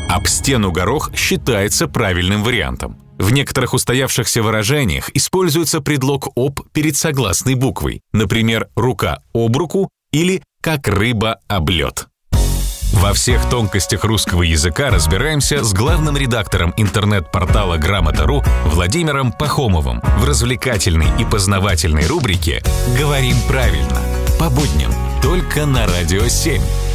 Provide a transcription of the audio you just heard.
Об стену горох считается правильным вариантом. В некоторых устоявшихся выражениях используется предлог «об» перед согласной буквой, например, «рука об руку» или «как рыба об лед». Во всех тонкостях русского языка разбираемся с главным редактором интернет-портала «Грамота.ру» Владимиром Пахомовым в развлекательной и познавательной рубрике «Говорим правильно» по будням только на Радио 7.